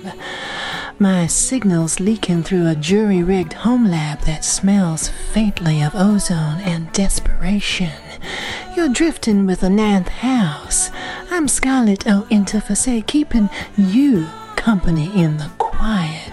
My signals leaking through a jury-rigged home lab that smells faintly of ozone and desperation. You're drifting with the ninth house. I'm Scarlet O'Interface, keeping you company in the quiet.